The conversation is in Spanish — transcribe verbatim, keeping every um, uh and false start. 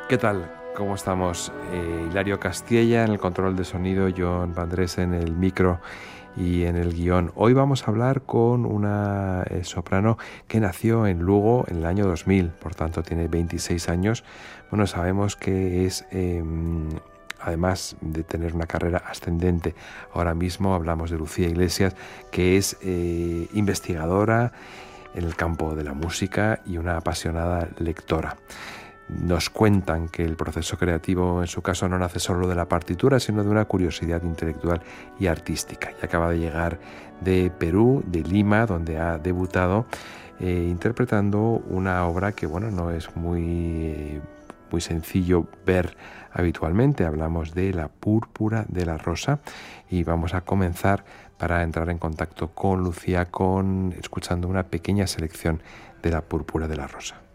¿Qué tal? ¿Cómo estamos? Eh, Hilario Castilla en el control de sonido, John Vandrés en el micro y en el guión. Hoy vamos a hablar con una eh, soprano que nació en Lugo en el año dos mil, por tanto tiene veintiséis años. Bueno, sabemos que es... Eh, además de tener una carrera ascendente, ahora mismo hablamos de Lucía Iglesias, que es eh, investigadora en el campo de la música y una apasionada lectora. Nos cuentan que el proceso creativo en su caso no nace solo de la partitura, sino de una curiosidad intelectual y artística. Y acaba de llegar de Perú, de Lima, donde ha debutado eh, interpretando una obra que, bueno, no es muy, eh, muy sencillo ver habitualmente. Hablamos de La Púrpura de la Rosa y vamos a comenzar para entrar en contacto con Lucía con escuchando una pequeña selección de La Púrpura de la Rosa.